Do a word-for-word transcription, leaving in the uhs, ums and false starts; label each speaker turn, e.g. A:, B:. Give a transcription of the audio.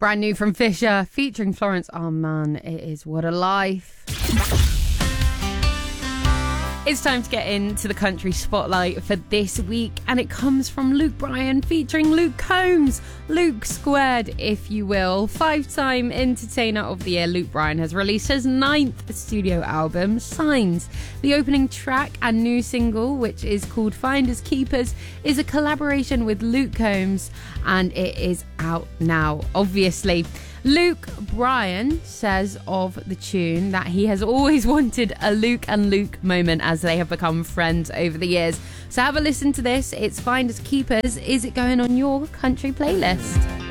A: Brand new from Fisher, featuring Florence. Oh man, it is What a Life. It's time to get into the country spotlight for this week, and it comes from Luke Bryan featuring Luke Combs. Luke Squared, if you will. Five-time Entertainer of the Year, Luke Bryan has released his ninth studio album, Signs. The opening track and new single, which is called Finders Keepers, is a collaboration with Luke Combs, and it is out now, obviously. Luke Bryan says of the tune that he has always wanted a Luke and Luke moment as they have become friends over the years. So have a listen to this. It's Finders Keepers. Is it going on your country playlist?